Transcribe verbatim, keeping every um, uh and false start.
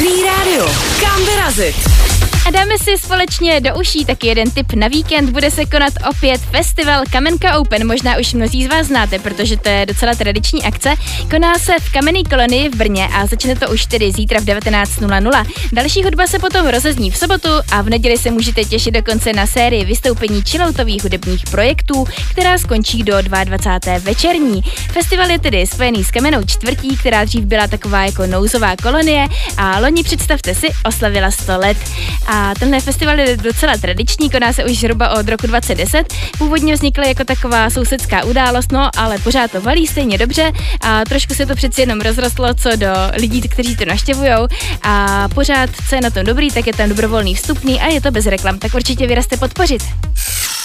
Dobrý rádio. Kam vyrazit? A dáme si společně do uší taky jeden tip na víkend. Bude se konat opět festival Kamenka Open. Možná už mnozí z vás znáte, protože to je docela tradiční akce. Koná se v Kamenné kolonii v Brně a začne to už tedy zítra v devatenáct nula nula. Další hudba se potom rozezní v sobotu a v neděli se můžete těšit dokonce na sérii vystoupení chilloutových hudebních projektů, která skončí do dvacáté druhé večerní. Festival je tedy spojený s Kamennou čtvrtí, která dřív byla taková jako nouzová kolonie a loni, představte si, oslavila sto let. A tenhle festival je docela tradiční, koná se už zhruba od roku dvacet deset. Původně vznikla jako taková sousedská událost, no ale pořád to valí stejně dobře a trošku se to přeci jenom rozrostlo co do lidí, kteří to navštěvujou a pořád, co je na tom dobrý, tak je tam dobrovolný vstupný a je to bez reklam, tak určitě vyrazte podpořit.